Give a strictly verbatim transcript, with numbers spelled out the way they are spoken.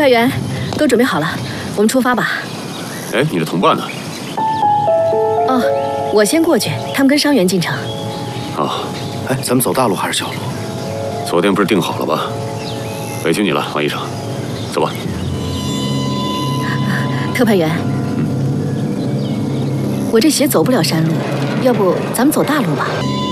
派员都准备好了，我们出发吧。 哎，你的同伴呢？ 哦，我先过去，他们跟伤员进城。 哦， 哎，咱们走大路还是小路？ 昨天不是定好了吗？委屈你了，王医生，走吧。 特派员，我这鞋走不了山路，要不咱们走大路吧？